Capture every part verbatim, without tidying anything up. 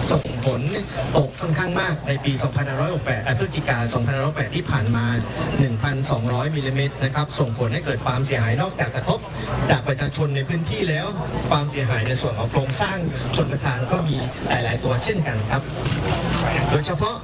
ส่งผลตกค่อนข้างมากในปี สองพันห้าร้อยหกสิบแปด พฤศจิกายน สองพันห้าร้อยหกสิบแปด ที่ผ่านมา หนึ่งพันสองร้อย มิลลิเมตรนะครับส่งผลให้เกิดความเสียหายนอกจากกระทบจากประชาชนในพื้นที่แล้วความเสียหายในส่วนของโครงสร้างชลประทานก็มีหลายๆตัวเช่นกันครับโดยเฉพาะ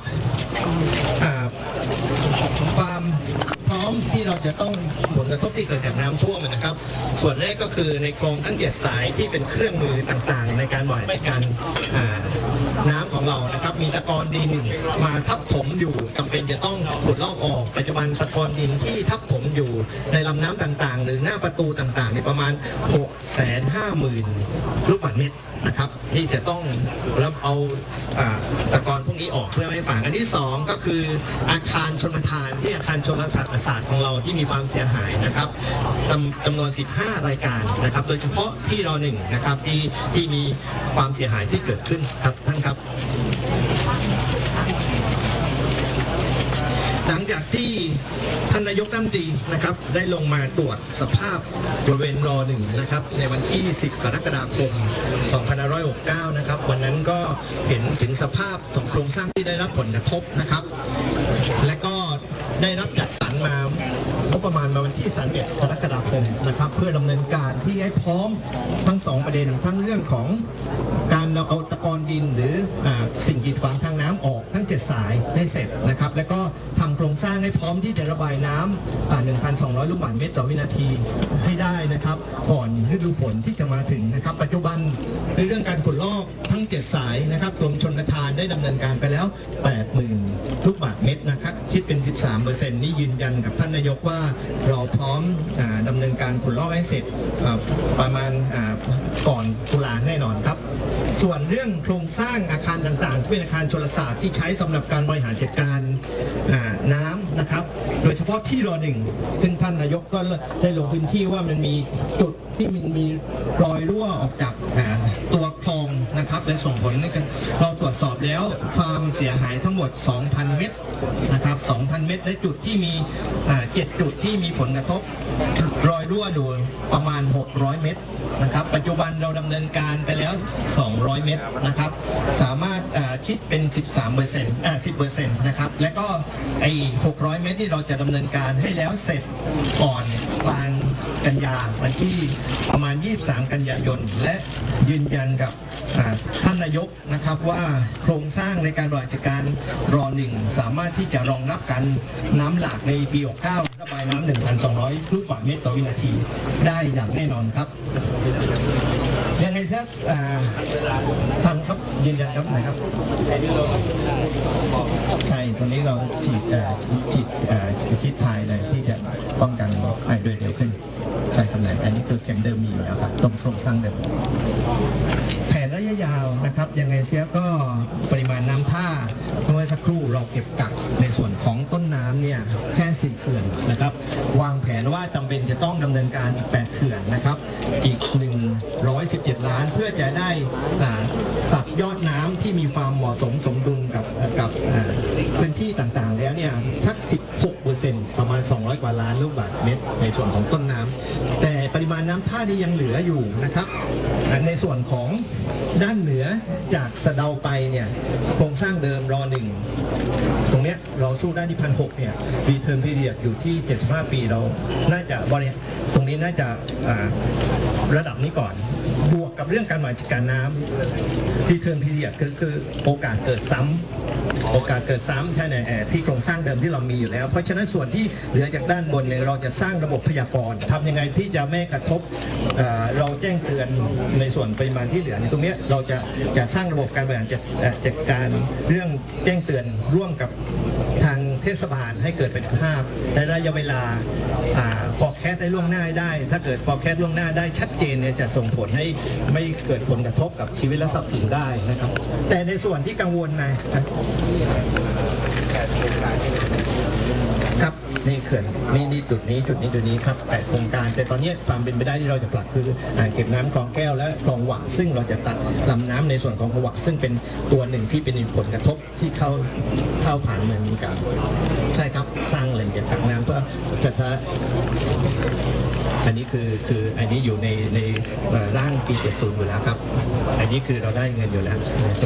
ความพร้อมที่เราจะต้องผลกระทบที่เกิดจากน้ำท่วมนะครับส่วนแรกก็คือในคลองทั้งเจ็ดสายที่เป็นเครื่องมือต่างๆในการบริหารการน้ำของเรานะครับมีตะกอนดินมาทับถมอยู่จำเป็นจะต้องขุดลอกออกปัจจุบันตะกอนดินที่ทับถมอยู่ในลำน้ำต่างๆหรือหน้าประตูต่างๆในประมาณ หกแสนห้าหมื่น ลูกบาศก์เมตรนะครับที่จะต้องรับเอาตะกอนพวกนี้ออกเพื่อให้ฝ่าอันที่สองก็คืออาคารชลประทานที่อาคารชลประทานของเราที่มีความเสียหายนะครับจำนวนสิบห้ารายการนะครับโดยเฉพาะที่รอหนึ่งนะครับที่ที่มีความเสียหายที่เกิดขึ้นครับท่านครับหลังจากที่ท่านนายกรัฐมนตรีนะครับได้ลงมาตรวจสภาพบริเวณรอหนึ่งนะครับในวันที่สิบกรกฎาคมสองพันห้าร้อยหกสิบเก้านะครับวันนั้นก็เห็นถึงสภาพของโครงสร้างที่ได้รับผลกระทบนะครับและก็ได้รับจัดสรรมางบประมาณมาวันที่สามสิบเอ็ดกรกฎาคมนะครับเพื่อดำเนินการที่ให้พร้อมทั้งสองประเด็นทั้งเรื่องของการเอาตะกอนดินหรือสิ่งกีดขวางทางน้ำออกทั้งเจ็ดสายให้เสร็จนะครับและก็ทำโครงสร้างให้พร้อมที่จะระบายน้ำ หนึ่งพันสองร้อย ลูกบาศก์เมตรต่อวินาทีให้ได้นะครับก่อนฤดูฝนที่จะมาถึงนะครับปัจจุบันในเรื่องการขุดลอกทั้งเจ็ดสายนะครับกรมชลประทานได้ดำเนินการไปแล้ว แปดหมื่น ลูกบาศก์เมตรนะครับคิดเป็น สิบสามเปอร์เซ็นต์ นี่ยืนยันกับท่านนายกว่าเราพร้อมดำเนินการขุดลอกให้เสร็จประมาณก่อนตุลาแน่นอนครับส่วนเรื่องโครงสร้างอาคารต่างๆที่เป็นอาคารชลศาสตร์ที่ใช้สำหรับการบริหารจัดการน้ำนะครับโดยเฉพาะที่รอหนึ่งซึ่งท่านนายกก็ได้ลงพื้นที่ว่ามันมีจุดที่มันมีรอยรั่วออกจากตัวคลองนะครับและส่งผลให้เราตรวจสอบแล้วความเสียหายทั้งหมด สองพัน เมตรนะครับ สองพัน เมตรในจุดที่มีเจ็ดจุดที่มีผลกระทบรอยรั่วดูประมาณหกร้อยเมตรนะครับปัจจุบันเราดำเนินการไปแล้วสองร้อยเมตรนะครับสามารถคิดเป็น สิบสามเปอร์เซ็นต์ อ่า สิบเปอร์เซ็นต์ นะครับและก็ไอ้หกร้อยเมตรที่เราจะดำเนินการให้แล้วเสร็จก่อนกลางกันยาวันที่ประมาณยี่สิบสามกันยายนและยืนยันกับท่านนายกนะครับว่าโครงสร้างในการบริหารจัดการรอหนึ่งสามารถที่จะรองรับการน้ำหลากในปีหกสิบเก้าระบายน้ำ หนึ่งพันสองร้อย ลูกบาศก์เมตรต่อวินาทีได้อย่างแน่นอนครับยังไงซะทันครับยืนยันครับนะครับใช่ตรงนี้เราฉีดฉีดฉีดทายเลยที่จะป้องกันให้โดยเร็วขึ้นใช่ครับไหนอันนี้คือเข็มเดิมมีอยู่แล้วครับตรงโครงสร้างเดิมแผนระยะยาวนะครับยังไงเสียก็ปริมาณน้ำท่าเมื่อสักครู่เราเก็บกักในส่วนของต้นน้ำเนี่ยแค่สี่เขื่อนนะครับวางแผนว่าจำเป็นจะต้องดำเนินการอีกแปดเขื่อนนะครับอีกหนึ่งร้อยสิบเจ็ดล้านเพื่อจะได้ตัดยอดน้ำที่มีความเหมาะสมสมดุลกับกับพื้นที่ต่างๆแล้วเนี่ยสัก สิบหกเปอร์เซ็นต์ ประมาณสองร้อยกว่าล้านลูกบาศก์เมตรในส่วนของต้นน้ำแต่ปริมาณน้ำท่านี้ยังเหลืออยู่นะครับในส่วนของด้านเหนือจากสะเดาไปเนี่ยโครงสร้างเดิมรอหนึ่งตรงเนี้ยเราสู้ด้านที่พันหกเนี่ยรีเทิร์นพีเรียดอยู่ที่เจ็ดสิบห้าปีเราน่าจะบริตรงนี้น่าจะระดับนี้ก่อนบวกกับเรื่องการบริหารจัดการน้ำรีเทิร์นพีเรียดคือคือโอกาสเกิดซ้ำโอกาสเกิดซ้ำใช่ไหมที่โครงสร้างเดิมที่เรามีอยู่แล้วเพราะฉะนั้นส่วนที่เหลือจากด้านบนเนี่ยเราจะสร้างระบบพยากรณ์ทำยังไงที่จะไม่กระทบเราแจ้งเตือนในส่วนปริมาณที่เหลือในตรงนี้เราจะจะสร้างระบบการบริหารจัดการเรื่องแจ้งเตือนร่วมกับทางเทศบาลให้เกิดประสิทธิภาพในระยะเวลาฟอร์แคสต์ได้ล่วงหน้าได้ถ้าเกิดฟอร์แคสต์ล่วงหน้าได้ชัดเจนเนี่ยจะส่งผลให้ไม่เกิดผลกระทบกับชีวิตและทรัพย์สินได้นะครับแต่ในส่วนที่กังวลนะครับนี่เขื่อนนี่นี่จุดนี้จุดนี้จุดนี้ครับแปดโครงการแต่ตอนนี้ความเป็นไปได้ที่เราจะผลักคืออ่างเก็บน้ำคลองแก้วและคลองหวะซึ่งเราจะตัดลำน้ำในส่วนของคลองหวะซึ่งเป็นตัวหนึ่งที่เป็นผลกระทบที่เข้าเข้าผ่านเมืองกันใช่ครับสร้างแหล่งเก็บกักน้ำเพื่อจะจะอันนี้คือคืออันนี้อยู่ในในร่างปีเจ็ดสิบอยู่แล้วครับอันนี้คือเราได้เงินอยู่แล้ว